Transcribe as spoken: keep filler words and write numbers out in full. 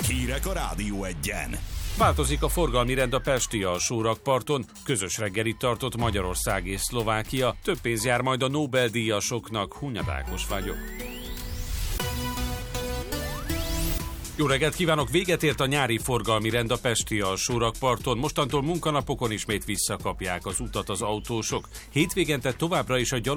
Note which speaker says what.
Speaker 1: Hírek a Rádió Egyen.
Speaker 2: Változik a forgalmi rend a pesti alsórakparton, közös reggelit tartott Magyarország és Szlovákia, több pénz jár majd a Nobel-díjasoknak, Hunyad Ákos vagyok. Jó reggelt kívánok! Véget ért a nyári forgalmi rend a pesti alsórakparton. Mostantól munkanapokon ismét visszakapják az utat az autósok. Hétvégente továbbra is a gyalog